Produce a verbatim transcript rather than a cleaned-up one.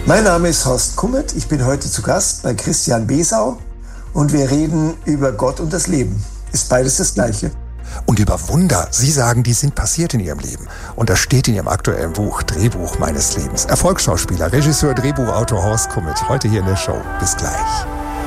Mein Name ist Horst Kummet, ich bin heute zu Gast bei Christian Besau und wir reden über Gott und das Leben. Ist beides das Gleiche? Und über Wunder. Sie sagen, die sind passiert in Ihrem Leben. Und das steht in Ihrem aktuellen Buch, Drehbuch meines Lebens. Erfolgsschauspieler, Regisseur, Drehbuchautor Horst Kummet, heute hier in der Show. Bis gleich.